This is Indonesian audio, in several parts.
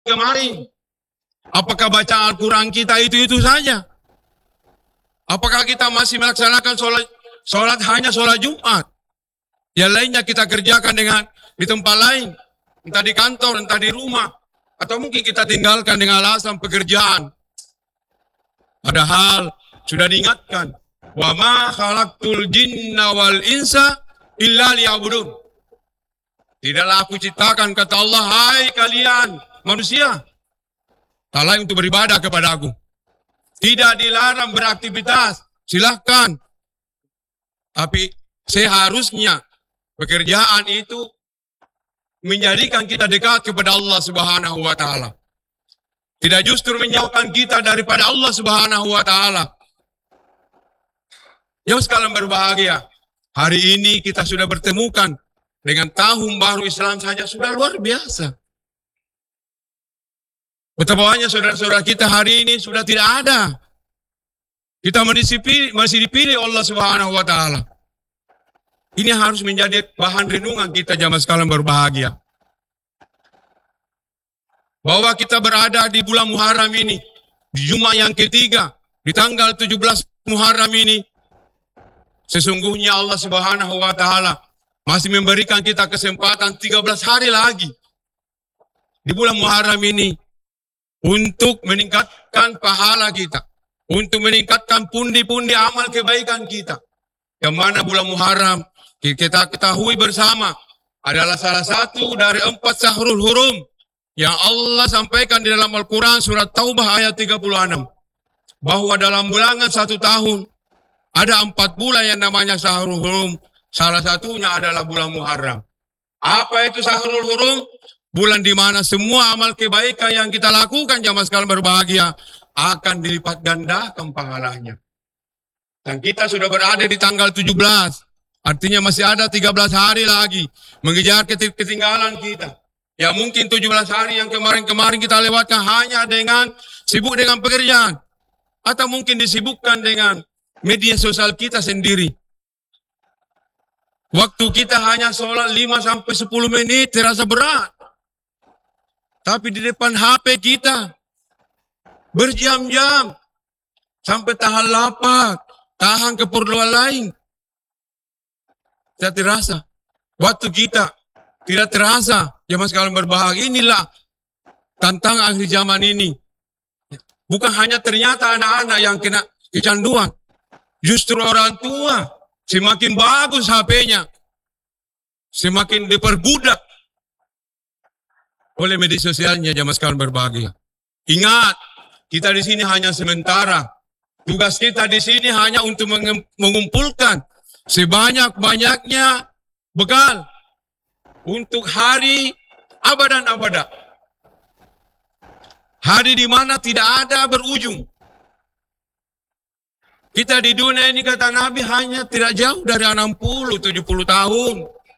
kemarin. Apakah bacaan Al-Quran kita itu saja? Apakah kita masih melaksanakan sholat hanya sholat Jumat? Yang lainnya kita kerjakan di tempat lain, entah di kantor, entah di rumah, atau mungkin kita tinggalkan dengan alasan pekerjaan. Padahal sudah diingatkan, wa ma khalaqtul jinna wal insa illa liya'budun. Tidaklah aku ciptakan, kata Allah, hai kalian manusia, tak lain untuk beribadah kepada aku. Tidak dilarang beraktivitas, silahkan. Tapi seharusnya pekerjaan itu menjadikan kita dekat kepada Allah Subhanahu wa Ta'ala. Tidak justru menjauhkan kita daripada Allah Subhanahu wa Ta'ala. Yang sekalian berbahagia, hari ini kita sudah bertemukan dengan tahun baru Islam saja sudah luar biasa. Betapa banyak saudara-saudara kita hari ini sudah tidak ada. Kita masih dipilih Allah Subhanahu wa Ta'ala. Ini harus menjadi bahan renungan kita jamaah sekalian berbahagia. Bahwa kita berada di bulan Muharram ini, di Jumat yang ketiga, di tanggal 17 Muharram ini, sesungguhnya Allah Subhanahu wa Ta'ala masih memberikan kita kesempatan 13 hari lagi di bulan Muharram ini untuk meningkatkan pahala kita, untuk meningkatkan pundi-pundi amal kebaikan kita. Yang mana bulan Muharram kita ketahui bersama adalah salah satu dari 4 Syahrul Hurum yang Allah sampaikan di dalam Al-Quran surat Taubah ayat 36. Bahwa dalam bilangan 1 tahun ada 4 bulan yang namanya Syahrul Hurum. Salah satunya adalah bulan Muharram. Apa itu Syahrul Hurum? Bulan di mana semua amal kebaikan yang kita lakukan jamaah sekalian berbahagia akan dilipat gandakan pahalanya. Dan kita sudah berada di tanggal 17. Artinya masih ada 13 hari lagi mengejar ketinggalan kita. Ya mungkin 17 hari yang kemarin-kemarin kita lewatkan hanya dengan sibuk dengan pekerjaan. Atau mungkin disibukkan dengan media sosial kita sendiri. Waktu kita hanya sholat 5-10 menit terasa berat. Tapi di depan HP kita berjam-jam sampai tahan lapar, tahan keperluan lain. Tidak terasa. Waktu kita tidak terasa. Jamaah sekalian berbahagia, inilah tantangan akhir zaman ini. Bukan hanya ternyata anak-anak yang kena kecanduan. Justru orang tua semakin bagus HP-nya, semakin diperbudak oleh media sosialnya jamaah sekalian berbahagia. Ingat, kita di sini hanya sementara. Tugas kita di sini hanya untuk mengumpulkan sebanyak-banyaknya bekal untuk hari abadan abada. Hari di mana tidak ada berujung. Kita di dunia ini kata Nabi hanya tidak jauh dari 60-70 tahun.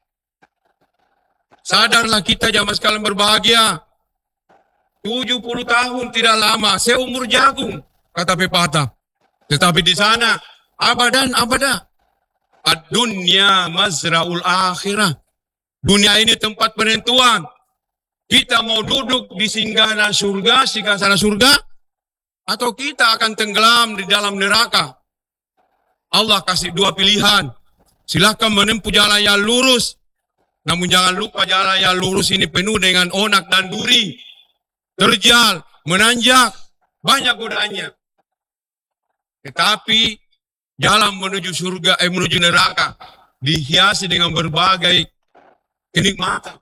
Sadarlah kita jamaah sekalian berbahagia. 70 tahun tidak lama, seumur jagung, kata pepatah. Tetapi di sana abadan abada. Ad-dunya mazra'ul akhirah. Dunia ini tempat penentuan. Kita mau duduk di singgahana surga, singgahana surga, atau kita akan tenggelam di dalam neraka. Allah kasih 2 pilihan. Silakan menempuh jalan yang lurus. Namun jangan lupa jalan yang lurus ini penuh dengan onak dan duri. Terjal, menanjak, banyak godaannya. Tetapi jalan menuju surga, menuju neraka dihiasi dengan berbagai kenikmatan.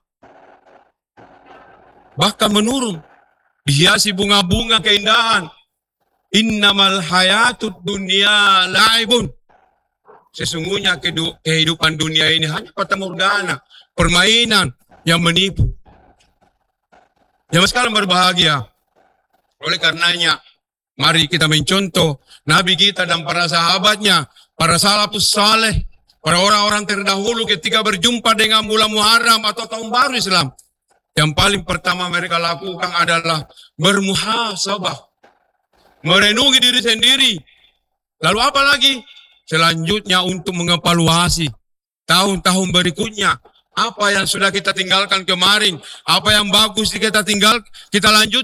Bahkan menurun, dihiasi bunga-bunga keindahan. Innamal hayatud dunya la'ibun. Sesungguhnya kehidupan dunia ini hanya fata morgana, permainan yang menipu. Jamaah sekalian berbahagia. Oleh karenanya, mari kita mencontoh Nabi kita dan para sahabatnya, para salafus saleh, para orang-orang terdahulu ketika berjumpa dengan bulan Muharram atau tahun baru Islam. Yang paling pertama mereka lakukan adalah bermuhasabah, merenungi diri sendiri. Lalu apa lagi? Selanjutnya untuk mengevaluasi tahun-tahun berikutnya. Apa yang sudah kita tinggalkan kemarin, apa yang bagus kita tinggal, kita lanjut.